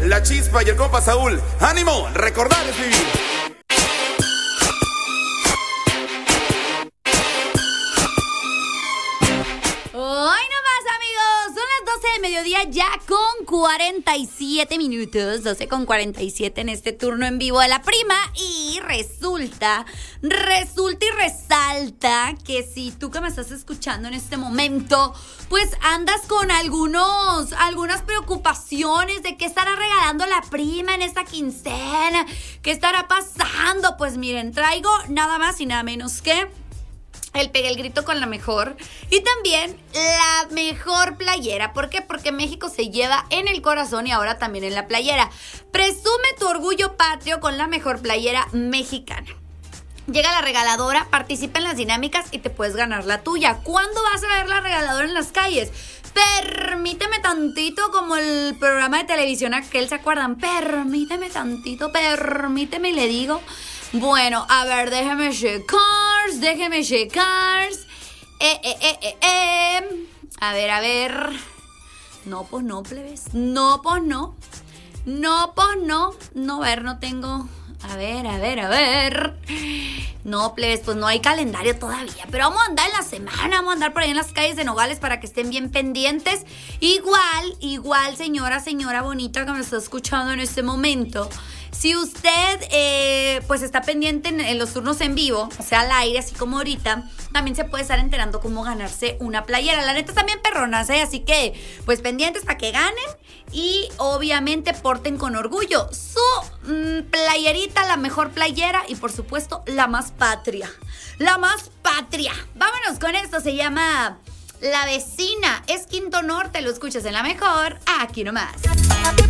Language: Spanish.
la Chispa y el compa Saúl. ¡Ánimo! Recordar es vivir. Mediodía ya con 47 minutos, 12 con 47 en este turno en vivo de La Prima. Y resulta y resalta que si tú que me estás escuchando en este momento, pues andas con algunas preocupaciones de qué estará regalando La Prima en esta quincena, qué estará pasando, pues miren, traigo nada más y nada menos que el Pegue el Grito con la mejor y también la mejor playera. ¿Por qué? Porque México se lleva en el corazón y ahora también en la playera. Presume tu orgullo patrio con la mejor playera mexicana. Llega la regaladora, participa en las dinámicas y te puedes ganar la tuya. ¿Cuándo vas a ver la regaladora en las calles? Permíteme tantito, como el programa de televisión aquel, ¿se acuerdan? Permíteme tantito, permíteme y le digo. Bueno, a ver, déjeme checar. A ver. No, pues no, plebes. No, pues no. No, a ver, no tengo. A ver. No, plebes, pues no hay calendario todavía. Pero vamos a andar en la semana, vamos a andar por ahí en las calles de Nogales para que estén bien pendientes. Igual, señora bonita que me está escuchando en este momento. Si usted pues está pendiente en los turnos en vivo, o sea, al aire, así como ahorita, también se puede estar enterando cómo ganarse una playera. La neta están bien perronas, así que pues pendientes para que ganen y obviamente porten con orgullo su playerita, la mejor playera y por supuesto la más patria. Vámonos con esto, se llama La Vecina, es Quinto Norte, lo escuchas en la mejor, aquí nomás.